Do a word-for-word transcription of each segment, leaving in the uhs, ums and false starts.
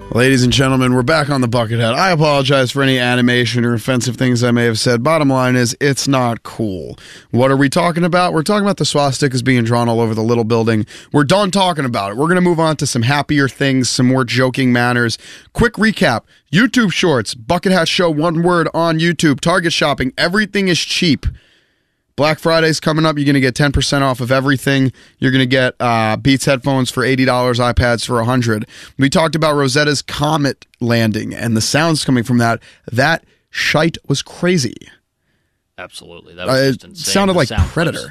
Ladies and gentlemen, we're back on the Buckethead. I apologize for any animation or offensive things I may have said. Bottom line is, it's not cool. What are we talking about? We're talking about the swastikas being drawn all over the little building. We're done talking about it. We're going to move on to some happier things, some more joking manners. Quick recap. YouTube Shorts, Bucket Hat Show, one word on YouTube. Target shopping, everything is cheap. Black Friday's coming up. You're going to get ten percent off of everything. You're going to get uh, Beats headphones for eighty dollars, iPads for one hundred dollars. We talked about Rosetta's comet landing and the sounds coming from that. That shite was crazy. Absolutely. That was uh, just it insane. sounded The like sound Predator.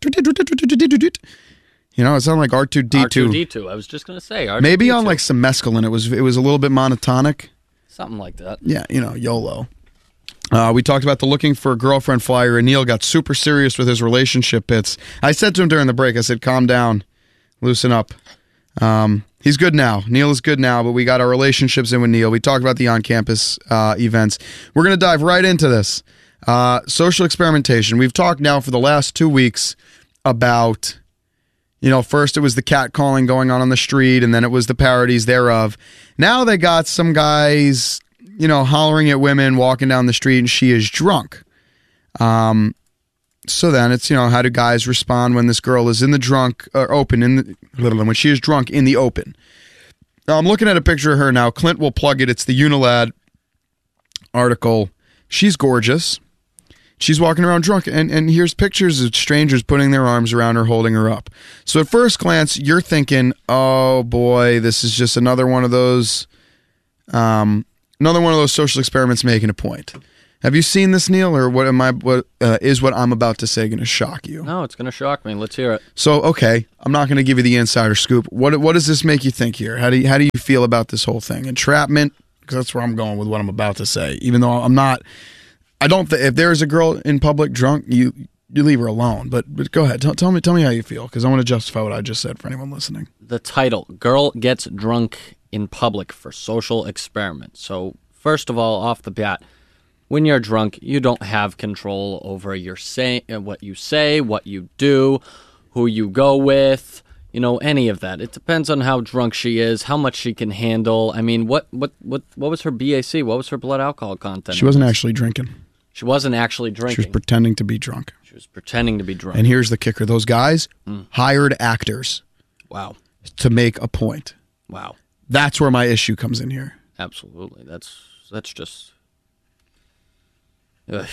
You know, it sounded like R two D two. R two D two. I was just going to say. R two D two. Maybe on like some mescaline. It was, it was a little bit monotonic. Something like that. Yeah, you know, YOLO. Uh, we talked about the looking for a girlfriend flyer, and Neil got super serious with his relationship bits. I said to him during the break, I said, calm down, loosen up. Um, he's good now. Neil is good now, but we got our relationships in with Neil. We talked about the on-campus uh, events. We're going to dive right into this. Uh, social experimentation. We've talked now for the last two weeks about, you know, first it was the catcalling going on on the street, and then it was the parodies thereof. Now they got some guys, you know, hollering at women walking down the street, and she is drunk. Um, so then it's, you know, how do guys respond when this girl is in the drunk, or open, in the, when she is drunk in the open? Now, I'm looking at a picture of her now. Clint will plug it. It's the Unilad article. She's gorgeous. She's walking around drunk, and, and here's pictures of strangers putting their arms around her, holding her up. So at first glance, you're thinking, oh boy, this is just another one of those... Um, Another one of those social experiments making a point. Have you seen this, Neil, or what am I? What uh, is what I'm about to say going to shock you? No, it's going to shock me. Let's hear it. So, okay, I'm not going to give you the insider scoop. What What does this make you think here? How do you, How do you feel about this whole thing? Entrapment, because that's where I'm going with what I'm about to say. Even though I'm not, I don't. Th- if there's a girl in public drunk, you you leave her alone. But but go ahead, tell, tell me tell me how you feel, because I want to justify what I just said for anyone listening. The title: Girl Gets Drunk in Public for Social Experiment. So first of all, off the bat, when you're drunk, you don't have control over your say, what you say, what you do, who you go with, you know, any of that. It depends on how drunk she is, how much she can handle. I mean, what what what, what was her B A C? What was her blood alcohol content? She wasn't actually drinking. She wasn't actually drinking. She was pretending to be drunk. She was pretending to be drunk. And here's the kicker. Those guys mm. hired actors. Wow. To make a point. Wow. That's where my issue comes in here. Absolutely. That's that's just... Ugh.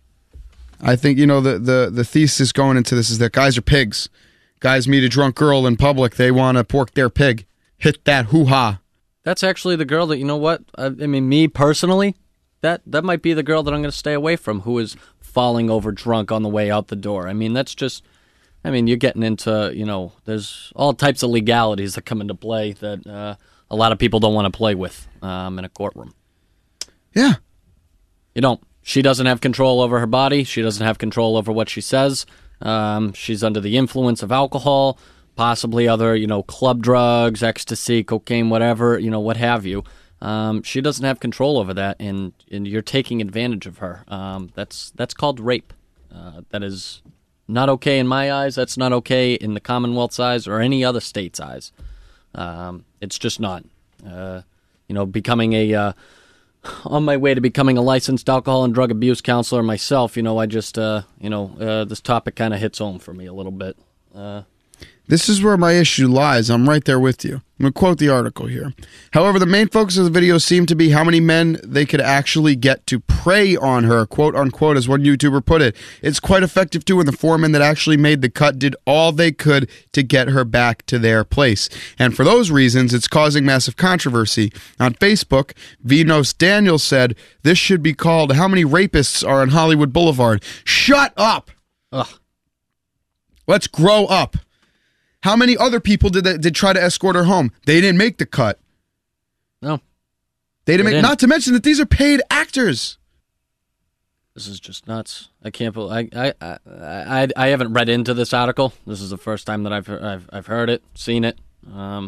I think, you know, the, the, the thesis going into this is that guys are pigs. Guys meet a drunk girl in public. They want to pork their pig. Hit that hoo-ha. That's actually the girl that, you know what? I, I mean, me personally, that, that might be the girl that I'm going to stay away from, who is falling over drunk on the way out the door. I mean, that's just... I mean, you're getting into, you know, there's all types of legalities that come into play that uh, a lot of people don't want to play with um, in a courtroom. Yeah. You don't. She doesn't have control over her body. She doesn't have control over what she says. Um, she's under the influence of alcohol, possibly other, you know, club drugs, ecstasy, cocaine, whatever, you know, what have you. Um, she doesn't have control over that, and, and you're taking advantage of her. Um, that's that's called rape. Uh, that is... Not okay in my eyes. That's not okay in the Commonwealth's eyes or any other state's eyes. Um, it's just not. Uh, you know, becoming a, uh, on my way to becoming a licensed alcohol and drug abuse counselor myself, you know, I just, uh, you know, uh, this topic kind of hits home for me a little bit. Uh, This is where my issue lies. I'm right there with you. I'm going to quote the article here. However, the main focus of the video seemed to be how many men they could actually get to prey on her, quote unquote, as one YouTuber put it. It's quite effective too when the four men that actually made the cut did all they could to get her back to their place. And for those reasons, it's causing massive controversy. On Facebook, Vinos Daniel said, this should be called How Many Rapists Are on Hollywood Boulevard. Shut up! Ugh. Let's grow up. How many other people did that, did try to escort her home? They didn't make the cut. No. They didn't they make, didn't. Not to mention that these are paid actors. This is just nuts. I can't believe I I, I I haven't read into this article. This is the first time that I've I've I've heard it, seen it. Um,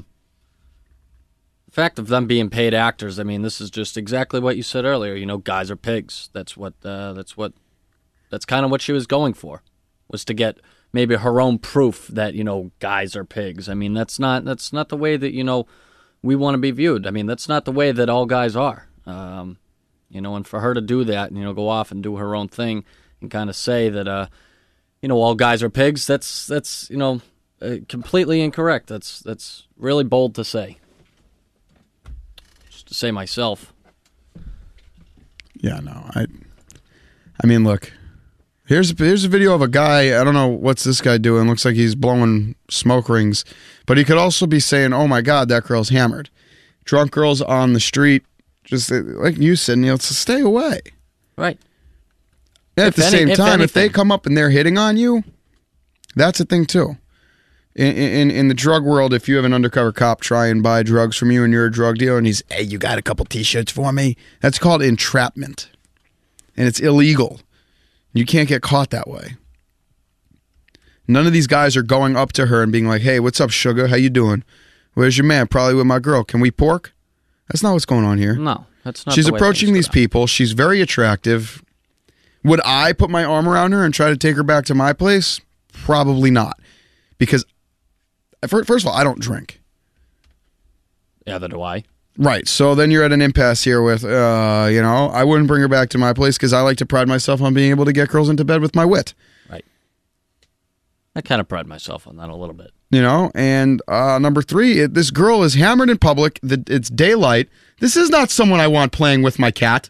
the fact of them being paid actors, I mean, this is just exactly what you said earlier. You know, guys are pigs. That's what uh, that's what that's kind of what she was going for, was to get maybe her own proof that, you know, guys are pigs. I mean, that's not that's not the way that, you know, we want to be viewed. I mean, that's not the way that all guys are. Um, you know, and for her to do that and, you know, go off and do her own thing and kind of say that, uh, you know, all guys are pigs, that's, that's you know, uh, completely incorrect. That's that's really bold to say. Just to say myself. Yeah, no, I I mean, look, here's, here's a video of a guy, I don't know what's this guy doing, looks like he's blowing smoke rings, but he could also be saying, oh my God, that girl's hammered. Drunk girls on the street, just like you said, Neil, to stay away. Right. At If the any- same if time, if they anything. come up and they're hitting on you, that's a thing too. In, in in the drug world, if you have an undercover cop try and buy drugs from you and you're a drug dealer and he's, hey, you got a couple T-shirts for me? That's called entrapment. And it's illegal. You can't get caught that way. None of these guys are going up to her and being like, hey, what's up, sugar? How you doing? Where's your man? Probably with my girl. Can we pork? That's not what's going on here. No, that's not She's the way approaching things these go down. people. She's very attractive. Would I put my arm around her and try to take her back to my place? Probably not. Because, fir- first of all, I don't drink. Yeah, that do I. Right. So then you're at an impasse here with, uh, you know, I wouldn't bring her back to my place because I like to pride myself on being able to get girls into bed with my wit. Right. I kind of pride myself on that a little bit. You know, and uh, number three, it, this girl is hammered in public. The, it's daylight. This is not someone I want playing with my cat.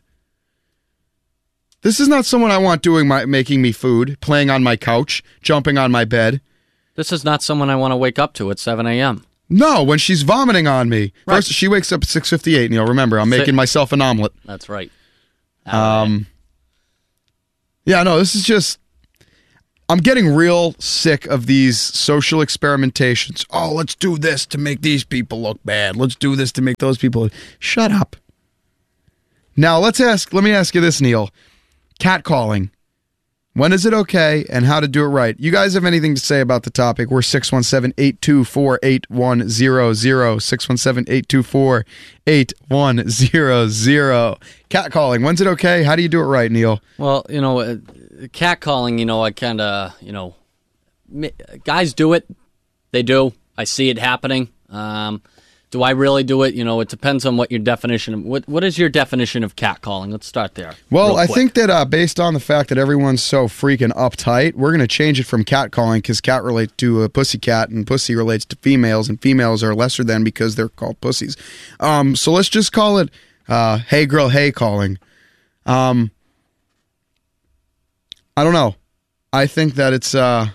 This is not someone I want doing my making me food, playing on my couch, jumping on my bed. This is not someone I want to wake up to at seven a.m. No, when she's vomiting on me. Right. First, she wakes up at six fifty-eight, Neil. Remember, I'm Si- making myself an omelet. That's right. Um, yeah, no, this is just... I'm getting real sick of these social experimentations. Oh, let's do this to make these people look bad. Let's do this to make those people... Shut up. Now, let's ask... Let me ask you this, Neil. Catcalling. When is it okay and how to do it right? You guys have anything to say about the topic? We're six one seven, eight two four, eight one zero zero. six one seven, eight two four, eight one zero zero. Catcalling. When's it okay? How do you do it right, Neil? Well, you know, uh, catcalling, you know, I kind of, you know, mi- guys do it. They do. I see it happening. Um, do I really do it? You know, it depends on what your definition of, what, what is your definition of catcalling? Let's start there. Well, real I quick. think that uh, based on the fact that everyone's so freaking uptight, we're going to change it from catcalling because cat relates to a pussycat and pussy relates to females, and females are lesser than because they're called pussies. Um, so let's just call it uh, hey girl, hey calling. Um, I don't know. I think that it's... Uh,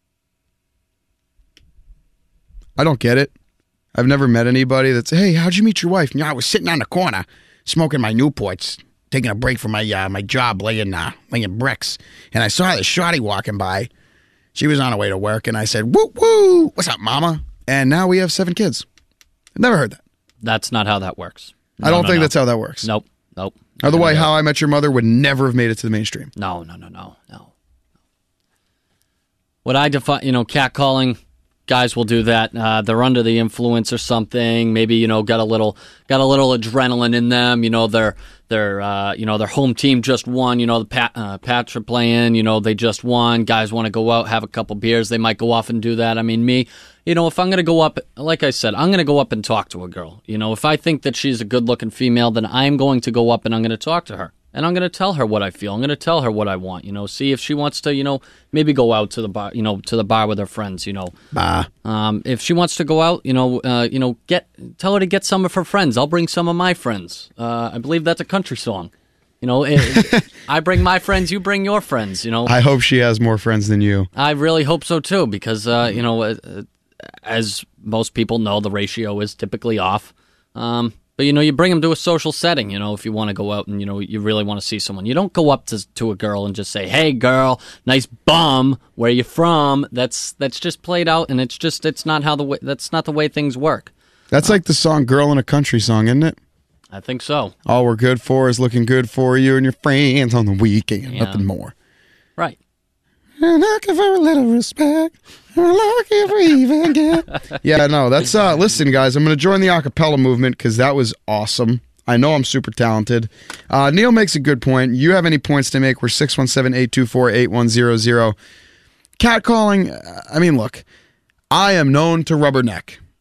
I don't get it. I've never met anybody that's, hey, how'd you meet your wife? Yeah, I was sitting on the corner smoking my Newports, taking a break from my uh, my job laying uh, laying bricks. And I saw this shawty walking by. She was on her way to work, and I said, woo, woo, what's up, mama? And now we have seven kids. I've never heard that. That's not how that works. I don't No, no, think no. that's how that works. Nope. Nope. Otherwise, No. How I Met Your Mother would never have made it to the mainstream. No, no, no, no, no. What I define, you know, catcalling, guys will do that. Uh, they're under the influence or something. Maybe, you know, got a little, got a little adrenaline in them. You know, their, their, uh, you know, their home team just won. You know, the Pat, uh, Pats are playing. You know, they just won. Guys want to go out, have a couple beers. They might go off and do that. I mean, me, you know, if I'm going to go up, like I said, I'm going to go up and talk to a girl. You know, if I think that she's a good-looking female, then I'm going to go up and I'm going to talk to her. And I'm going to tell her what I feel. I'm going to tell her what I want, you know, see if she wants to, you know, maybe go out to the bar, you know, to the bar with her friends, you know. Bah. Um, if she wants to go out, you know, uh, you know, get tell her to get some of her friends. I'll bring some of my friends. Uh, I believe that's a country song. You know, it, it- I bring my friends, you bring your friends, you know. I hope she has more friends than you. I really hope so too, because uh, you know, uh, uh, as most people know, the ratio is typically off. Um, but you know, you bring them to a social setting. You know, if you want to go out and you know you really want to see someone, you don't go up to to a girl and just say, "Hey, girl, nice bum. Where you from?" That's that's just played out, and it's just it's not how the way that's not the way things work. That's like the song Girl in a Country Song, isn't it? I think so. All we're good for is looking good for you and your friends on the weekend. Yeah. Nothing more. Right. I'm looking for a little respect. I'm looking for even get. Yeah, no, that's, uh, listen, guys, I'm going to join the acapella movement because that was awesome. I know I'm super talented. Uh, Neil makes a good point. You have any points to make? We're six one seven, eight two four, eight one zero zero. Catcalling, I mean, look, I am known to rubberneck.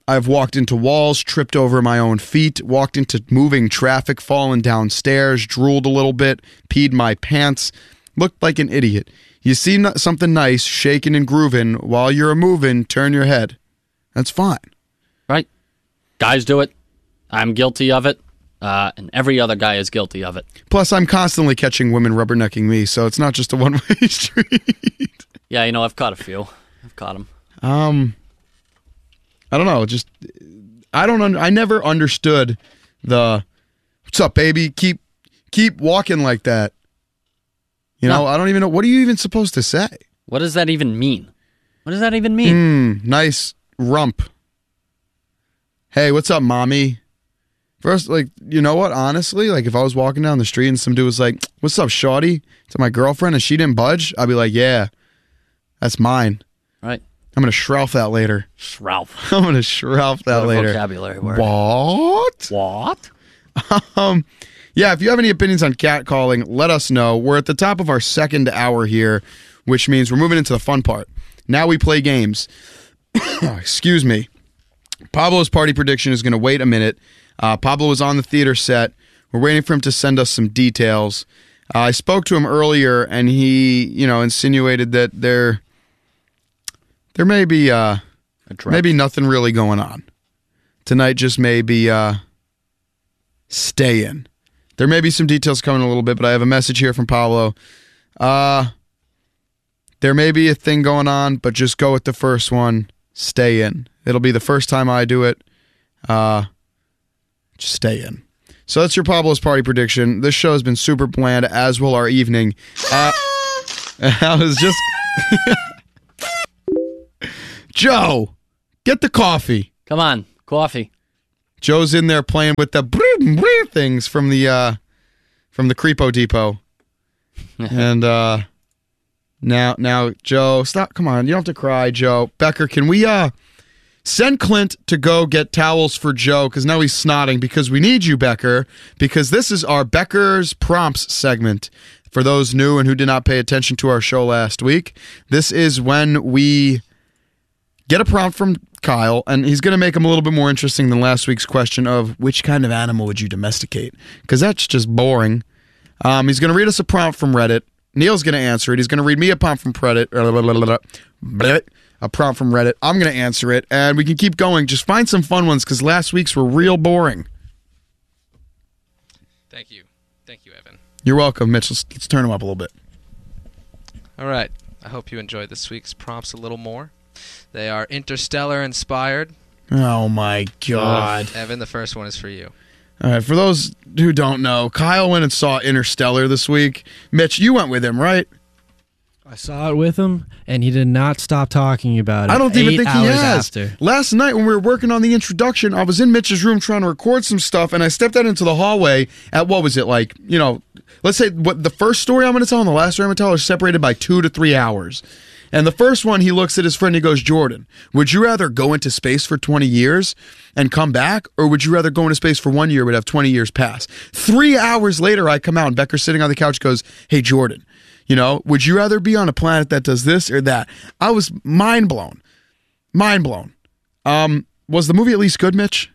I've walked into walls, tripped over my own feet, walked into moving traffic, fallen downstairs, drooled a little bit, peed my pants, looked like an idiot. You see n- something nice, shaking and grooving, while you're a-moving, turn your head. That's fine. Right. Guys do it. I'm guilty of it. Uh, and every other guy is guilty of it. Plus, I'm constantly catching women rubbernecking me, so it's not just a one-way street. Yeah, you know, I've caught a few. I've caught them. Um, I don't know. Just I don't. Un- I never understood the "What's up, baby? Keep keep walking like that." You know, No. I don't even know. What are you even supposed to say? What does that even mean? What does that even mean? Mm, nice rump. Hey, what's up, mommy? First, like, you know what? Honestly, like, if I was walking down the street and some dude was like, "What's up, shawty?" to my girlfriend, and she didn't budge, I'd be like, "Yeah, that's mine. Right. I'm gonna shrouf that later. Shrouf. I'm gonna shrouf that What a later." vocabulary word. What? What? Um, yeah, if you have any opinions on catcalling, let us know. We're at the top of our second hour here, which means we're moving into the fun part. Now we play games. Excuse me. Pablo's party prediction is going to wait a minute. Uh, Pablo is on the theater set. We're waiting for him to send us some details. Uh, I spoke to him earlier, and he, you know, insinuated that there, there may be, uh, maybe nothing really going on tonight. Just maybe uh, stay in. There may be some details coming in a little bit, but I have a message here from Pablo. Uh, there may be a thing going on, but just go with the first one. Stay in. It'll be the first time I do it. Uh, just stay in. So that's your Pablo's party prediction. This show has been super bland, as will our evening. Uh, I was just... Joe, get the coffee. Come on, coffee. Joe's in there playing with the things from the uh, from the Creepo Depot. And uh, now, now, Joe, stop. Come on. You don't have to cry, Joe. Becker, can we uh, send Clint to go get towels for Joe? Because now he's snotting. Because we need you, Becker. Because this is our Becker's Prompts segment. For those new and who did not pay attention to our show last week, this is when we get a prompt from Kyle, and he's going to make them a little bit more interesting than last week's question of which kind of animal would you domesticate? Because that's just boring. Um, he's going to read us a prompt from Reddit. Neil's going to answer it. He's going to read me a prompt from Reddit. A prompt from Reddit. I'm going to answer it, and we can keep going. Just find some fun ones, because last week's were real boring. Thank you. Thank you, Evan. You're welcome, Mitch. Let's, let's turn him up a little bit. All right. I hope you enjoyed this week's prompts a little more. They are Interstellar inspired. Oh, my God. Evan, the first one is for you. All right, for those who don't know, Kyle went and saw Interstellar this week. Mitch, you went with him, right? I saw it with him, and he did not stop talking about it. I don't even eight think he hours has. After. Last night when we were working on the introduction, I was in Mitch's room trying to record some stuff, and I stepped out into the hallway at, what was it, like, you know, let's say what the first story I'm going to tell and the last story I'm going to tell are separated by two to three hours. And the first one, he looks at his friend, he goes, "Jordan, would you rather go into space for twenty years and come back, or would you rather go into space for one year but have twenty years pass?" Three hours later, I come out, and Becker's sitting on the couch, goes, "Hey, Jordan, you know, would you rather be on a planet that does this or that?" I was mind blown. Mind blown. Um, was the movie at least good, Mitch?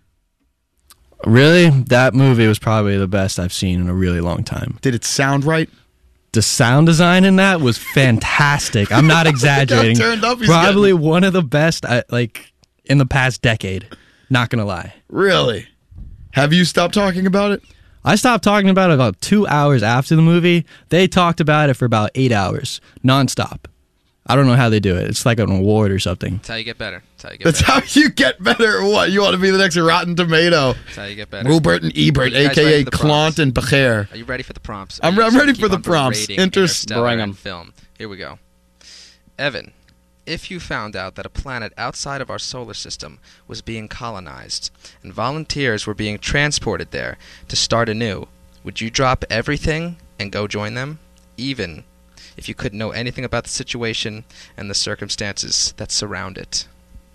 Really? That movie was probably the best I've seen in a really long time. Did it sound right? The sound design in that was fantastic. I'm not exaggerating. Turned up, he's Probably one of the best, I, like, in the past decade. Not gonna lie. Really? Have you stopped talking about it? I stopped talking about it about two hours after the movie. They talked about it for about eight hours, nonstop. I don't know how they do it. It's like an award or something. That's how you get better. That's how you get That's better. how you get better. Or what? You want to be the next Rotten Tomato? That's how you get better. Rupert and Ebert, Are you guys a ready k a. for the Clant prompts? and Becher. Are you ready for the prompts? I'm- Or are you I'm just ready gonna for keep the on prompts. berating Inter- Interstellar Bring 'em. and film. Here we go. Evan, if you found out that a planet outside of our solar system was being colonized and volunteers were being transported there to start anew, would you drop everything and go join them, even if you couldn't know anything about the situation and the circumstances that surround it?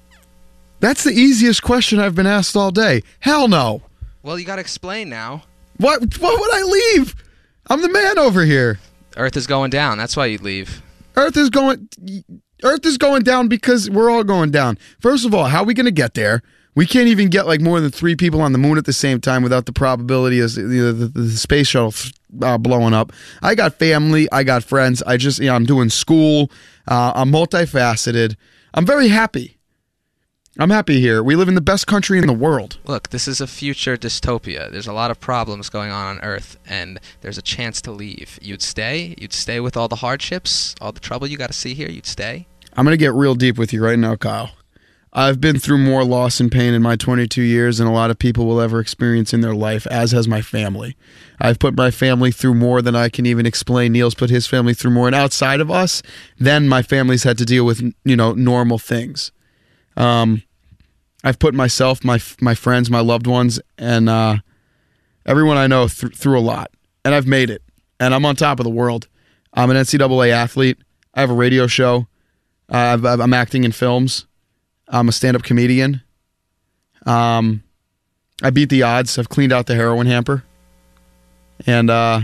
That's the easiest question I've been asked all day. Hell no. Well, you gotta explain now. What? What would I leave? I'm the man over here. Earth is going down. That's why you'd leave. Earth is going. Earth is going down because we're all going down. First of all, how are we going to get there? We can't even get like more than three people on the moon at the same time without the probability of you know, the, the space shuttle uh, blowing up. I got family. I got friends. I just, you know, I'm doing school. Uh, I'm multifaceted. I'm very happy. I'm happy here. We live in the best country in the world. Look, this is a future dystopia. There's a lot of problems going on on Earth, and there's a chance to leave. You'd stay? You'd stay with all the hardships, all the trouble you got to see here? You'd stay? I'm going to get real deep with you right now, Kyle. I've been through more loss and pain in my twenty-two years than a lot of people will ever experience in their life, as has my family. I've put my family through more than I can even explain. Neil's put his family through more. And outside of us, then my family's had to deal with, you know, normal things. Um, I've put myself, my my friends, my loved ones, and uh, everyone I know th- through a lot. And I've made it. And I'm on top of the world. I'm an N C double A athlete. I have a radio show. Uh, I've, I'm acting in films. I'm a stand-up comedian. Um, I beat the odds. I've cleaned out the heroin hamper. And uh,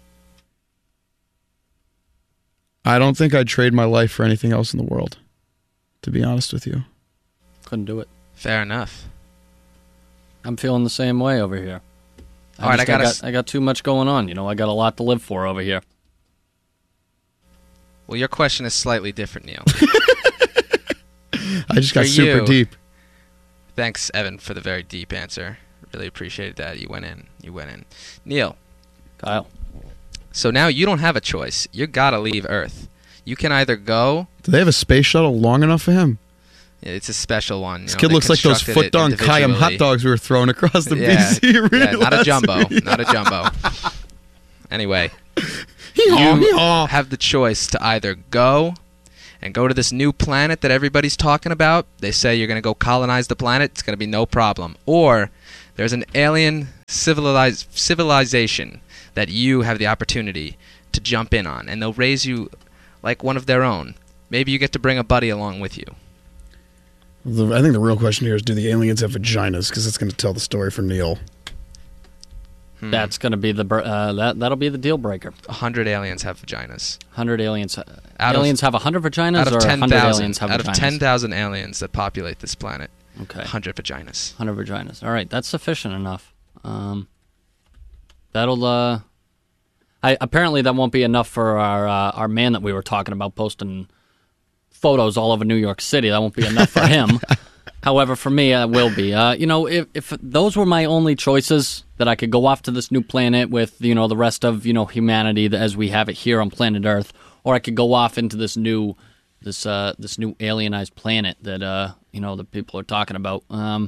I don't think I'd trade my life for anything else in the world, to be honest with you. Couldn't do it. Fair enough. I'm feeling the same way over here. All right, just- I gotta I s- got, I got too much going on. You know, I got a lot to live for over here. Well, your question is slightly different, Neil. I just got For super you. deep. Thanks, Evan, for the very deep answer. Really appreciated that. You went in. You went in. Neil, Kyle. so now you don't have a choice. You gotta leave Earth. You can either go. Do they have a space shuttle long enough for him? It's a special one. You This know, kid they looks like those constructed foot it dog Kayam hot individually. dogs we were throwing across the Yeah, B C arena yeah, not a last jumbo. week. Not a jumbo. Anyway, Hee-haw, you hee-haw. have the choice to either go and go to this new planet that everybody's talking about. They say you're going to go colonize the planet. It's going to be no problem. Or there's an alien civilize, civilization that you have the opportunity to jump in on, and they'll raise you like one of their own. Maybe you get to bring a buddy along with you. The- I think the real question here is, do the aliens have vaginas? Because it's going to tell the story for Neil. Hmm. That's going to be the br- uh, that that'll be the deal breaker. A hundred aliens have vaginas. Hundred aliens. Uh, Out of- aliens have a hundred vaginas, Out of or ten hundred thousand, aliens have out vaginas. of ten thousand aliens that populate this planet, Okay, hundred vaginas. hundred vaginas. All right, that's sufficient enough. Um, that'll. Uh, I apparently that won't be enough for our uh, our man that we were talking about posting photos all over New York City. That won't be enough for him. However, for me, it will be. Uh, you know, if, if those were my only choices, that I could go off to this new planet with, you know, the rest of, you know, humanity as we have it here on planet Earth, or I could go off into this new, this uh, this new alienized planet that, uh, you know, the people are talking about. Um,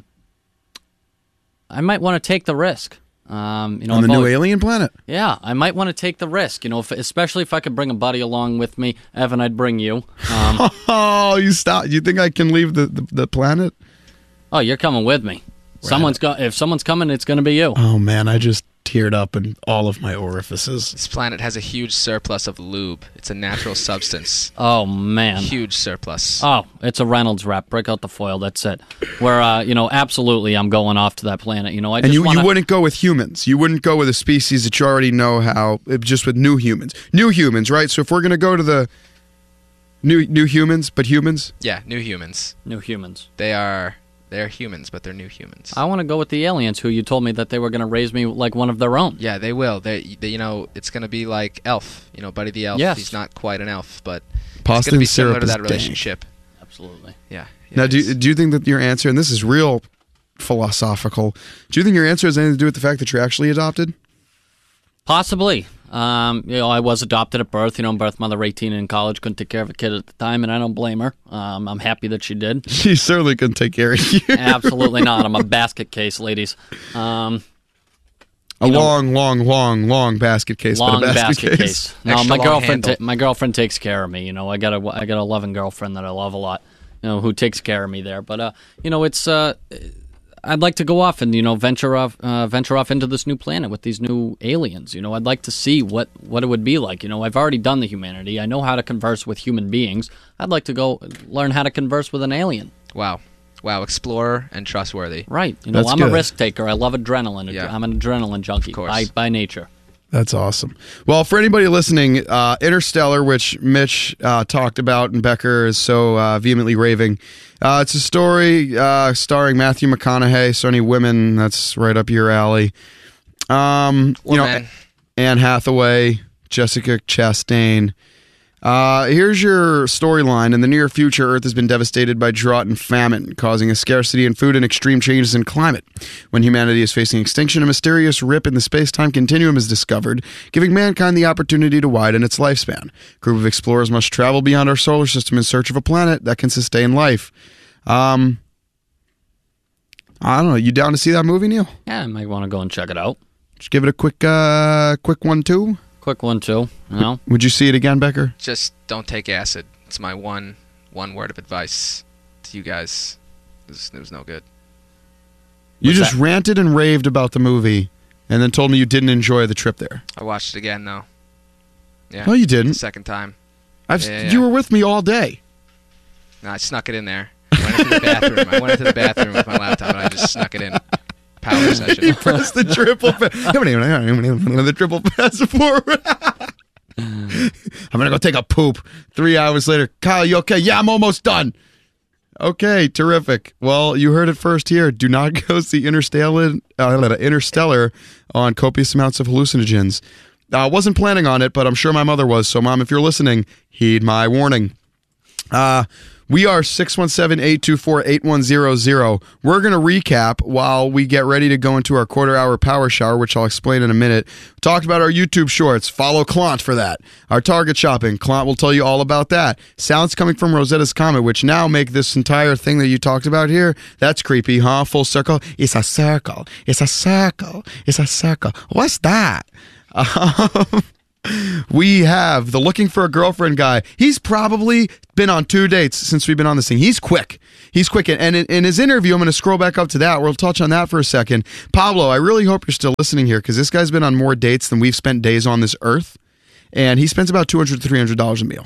I might want to take the risk. Um, you know, On the I've new always- alien planet? yeah, I might want to take the risk. You know, if, especially if I could bring a buddy along with me. Evan, I'd bring you. Um, Oh, you stop. You think I can leave the, the, the planet? oh, you're coming with me. Someone's go- If someone's coming, it's going to be you. Oh, man, I just teared up in all of my orifices. This planet has a huge surplus of lube. It's a natural substance. Oh man. Huge surplus. Oh, it's a Reynolds wrap. Break out the foil. That's it. Where, uh, you know, absolutely, I'm going off to that planet. You know, I just And you, wanna, you wouldn't go with humans. You wouldn't go with a species that you already know how, uh, just with new humans. New humans, right? So if we're going to go to the new new humans, but humans, Yeah, new humans. new humans. They are they're humans, but they're new humans. I want to go with the aliens, who you told me that they were going to raise me like one of their own. Yeah, they will. They, they you know, it's going to be like Elf. You know, Buddy the Elf. Yes. He's not quite an elf, but it's pasta going to be and syrup similar to is that dank. relationship. Absolutely. Yeah. yeah, Now, it do is. you, do you think that your answer, and this is real philosophical, do you think your answer has anything to do with the fact that you're actually adopted? Possibly. Um, you know, I was adopted at birth. You know, birth mother, eighteen, in college, couldn't take care of a kid at the time, and I don't blame her. Um, I'm happy that she did. She certainly couldn't take care of you. Absolutely not. I'm a basket case, ladies. Um, A You know- long, long, long, long basket case, long but a basket, basket case. case. No, Extra my long girlfriend. handle. Ta- my girlfriend takes care of me. You know, I got a I got a loving girlfriend that I love a lot. You know, who takes care of me there. But uh, you know, it's uh, I'd like to go off and you know venture off uh, venture off into this new planet with these new aliens. You know, I'd like to see what what it would be like. You know, I've already done the humanity. I know how to converse with human beings. I'd like to go learn how to converse with an alien. Wow. Wow, explorer and trustworthy. Right. You know, That's I'm a good. risk taker. I love adrenaline. Yeah. I'm an adrenaline junkie course. by by nature. That's awesome. Well, for anybody listening, uh, Interstellar, which Mitch uh, talked about and Becker is so uh, vehemently raving, uh, it's a story uh, starring Matthew McConaughey, so any women, that's right up your alley. Um, you know, Woman. Anne Hathaway, Jessica Chastain. Uh, here's your storyline. In the near future, Earth has been devastated by drought and famine, causing a scarcity in food and extreme changes in climate. When humanity is facing extinction, a mysterious rip in the space-time continuum is discovered, giving mankind the opportunity to widen its lifespan. A group of explorers must travel beyond our solar system in search of a planet that can sustain life. Um, I don't know. You down to see that movie, Neil? Yeah, I might want to go and check it out. Just give it a quick, uh, quick one, too. Quick one, too. You know? Would you see it again, Becker? Just don't take acid. It's my one one word of advice to you guys. It was, it was no good. You What's just that? ranted and raved about the movie and then told me you didn't enjoy the trip there. I watched it again, though. Yeah. No, you The didn't. second time. I've, Yeah, yeah. You were with me all day. No, I snuck it in there. I went into the bathroom. I went into the bathroom with my laptop and I just snuck it in. Power He session. pressed the triple pass. the triple pass forward. I'm going to go take a poop. Three hours later, Kyle, you okay? Yeah, I'm almost done. Okay, terrific. Well, you heard it first here. Do not go see Interstellar, uh, Interstellar on copious amounts of hallucinogens. I uh, wasn't planning on it, but I'm sure my mother was. So, Mom, if you're listening, heed my warning. Uh, we are six one seven, eight two four, eight one zero zero. We're going to recap while we get ready to go into our quarter-hour power shower, which I'll explain in a minute. We talked about our YouTube shorts. Follow Clant for that. Our Target shopping. Clant will tell you all about that. Sounds coming from Rosetta's Comet, which now make this entire thing that you talked about here, that's creepy, huh? Full circle. It's a circle. It's a circle. It's a circle. What's that? Um... We have the looking for a girlfriend guy. He's probably been on two dates since we've been on this thing. He's quick. He's quick. And in, in his interview, I'm going to scroll back up to that. We'll touch on that for a second. Pablo, I really hope you're still listening here because this guy's been on more dates than we've spent days on this earth. And he spends about two hundred to three hundred dollars a meal.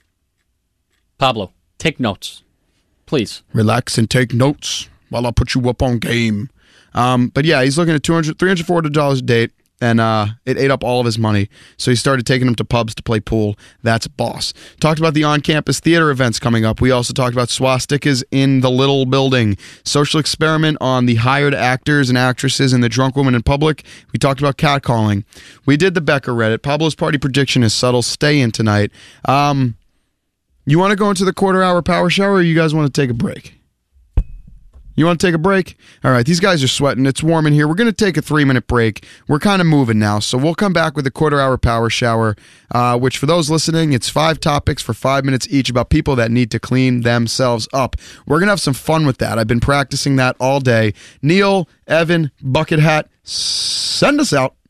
Pablo, take notes. Please. Relax and take notes while I put you up on game. Um, but yeah, he's looking at two hundred, three hundred, four hundred dollars a date. And uh, it ate up all of his money. So he started taking him to pubs to play pool. That's boss. Talked about the on-campus theater events coming up. We also talked about swastikas in the little building. Social experiment on the hired actors and actresses and the drunk woman in public. We talked about catcalling. We did the Becker Reddit. Pablo's party prediction is subtle. Stay in tonight. Um, you want to go into the quarter-hour power shower or you guys want to take a break? You want to take a break? All right, these guys are sweating. It's warm in here. We're going to take a three-minute break. We're kind of moving now, so we'll come back with a quarter-hour power shower, uh, which for those listening, it's five topics for five minutes each about people that need to clean themselves up. We're going to have some fun with that. I've been practicing that all day. Neil, Evan, Bucket Hat, send us out.